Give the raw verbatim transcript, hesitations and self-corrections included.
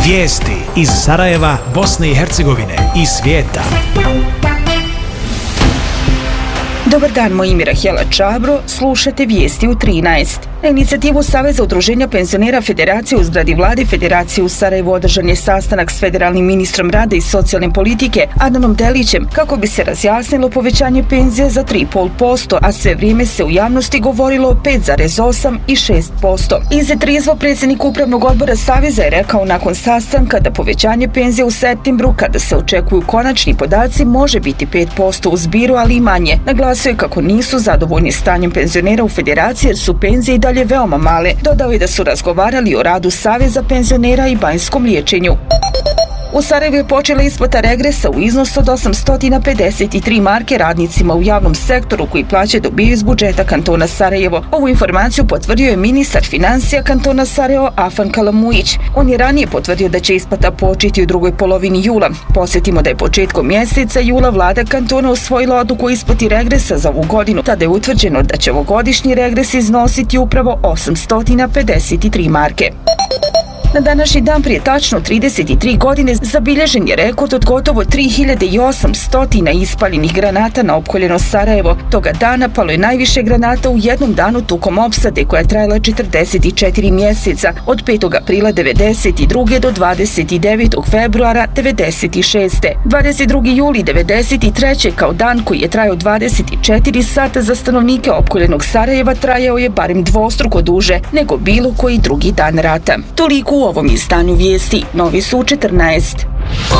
Vijesti iz Sarajeva, Bosne i Hercegovine i svijeta. Dobar dan, moje ime je Rahela Čabro, slušate vijesti u trinaest. Na inicijativu Saveza udruženja penzionera Federacije u zgradi vlade Federacije u Sarajevu održan je sastanak s federalnim ministrom rada i socijalne politike Adnanom Delićem kako bi se razjasnilo povećanje penzije za tri zarez pet posto, a sve vrijeme se u javnosti govorilo o pet zarez osam i šest posto. Izet Rizvo, predsjednik upravnog odbora Saveza, je rekao nakon sastanka da povećanje penzije u septembru, kada se očekuju konačni podaci, može biti pet posto u zbiru, ali i manje. Naglasio je kako nisu zadovoljni stanjem penzionera u Federaciji jer su penzije i dalje veoma male. Dodao je da su razgovarali o radu Saveza penzionera i banjskom liječenju. U Sarajevu je počela isplata regresa u iznosu od osamsto pedeset tri marke radnicima u javnom sektoru koji plaće dobiju iz budžeta kantona Sarajevo. Ovu informaciju potvrdio je ministar financija kantona Sarajevo Afan Kalamujić. On je ranije potvrdio da će isplata početi u drugoj polovini jula. Posjetimo da je početkom mjeseca jula vlada kantona usvojila odluku o isplati regresa za ovu godinu. Tada je utvrđeno da će ovogodišnji regres iznositi upravo osamsto pedeset tri marke. Na današnji dan prije tačno trideset tri godine zabilježen je rekord od gotovo tri hiljade osamsto ispaljenih granata na opkoljeno Sarajevo. Toga dana palo je najviše granata u jednom danu tokom opsade koja je trajala četrdeset četiri mjeseca, od petog aprila devedeset druge do dvadeset devetog februara devedeset šeste. dvadeset drugi juli devedeset treće kao dan koji je trajao dvadeset četiri sata za stanovnike opkoljenog Sarajeva trajao je barem dvostruko duže nego bilo koji drugi dan rata. Toliko u ovom izdanju vijesti. Novi su u četrnaest.